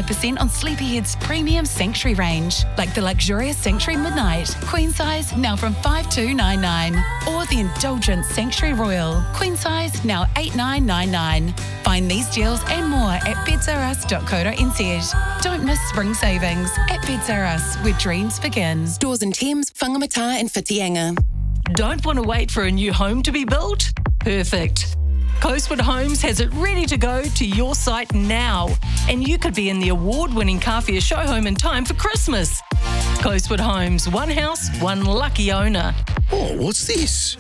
25% on Sleepyhead's premium Sanctuary range, like the luxurious Sanctuary Midnight, queen size, now from $5,299, or the indulgent Sanctuary Royal, queen size, now $8,999. Find these deals and more at bedsarus.co.nz. Don't miss spring savings at Beds R Us, where dreams begin. Stores in Thames, Whangamata and Whitianga. Don't want to wait for a new home to be built? Perfect. Coastwood Homes has it ready to go to your site now, and you could be in the award-winning Kawhia show home in time for Christmas. Coastwood Homes, one house, one lucky owner. Oh, what's this?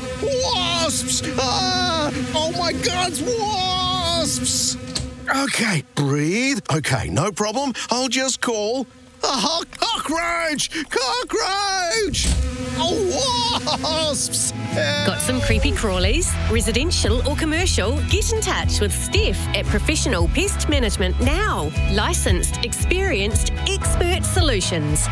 Wasps! Ah! Oh my God, it's wasps! Okay, breathe. Okay, no problem. I'll just call a cockroach! Cockroach! Oh, wasps! Got some creepy crawlies? Residential or commercial? Get in touch with Steph at Professional Pest Management now. Licensed, experienced, expert solutions.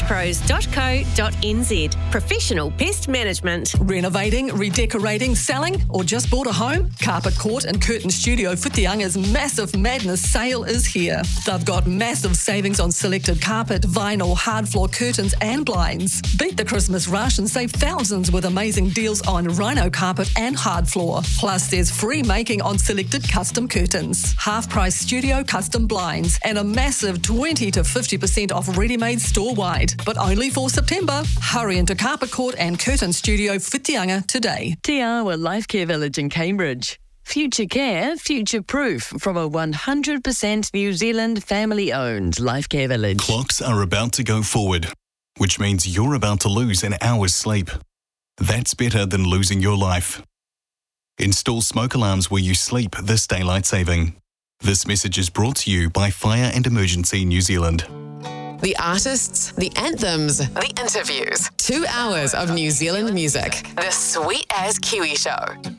pestpros.co.nz. Professional Pest Management. Renovating, redecorating, selling, or just bought a home? Carpet Court and Curtain Studio Whitianga's Massive Madness sale is here. They've got massive savings on selected carpet, vinyl, hard floor curtains and blinds. Beat the Christmas rush and save thousands with amazing deals on rhino carpet and hard floor. Plus, there's free making on selected custom curtains, half-price studio custom blinds, and a massive 20 to 50% off ready-made store-wide. But only for September. Hurry into Carpet Court and Curtain Studio Whitianga today. Te Awa Life Care Village in Cambridge. Future care, future proof from a 100% New Zealand family-owned Life Care Village. Clocks are about to go forward, which means you're about to lose an hour's sleep. That's better than losing your life. Install smoke alarms where you sleep this daylight saving. This message is brought to you by Fire and Emergency New Zealand. The artists, the anthems, the interviews. 2 hours of New Zealand music. The Sweet As Kiwi Show.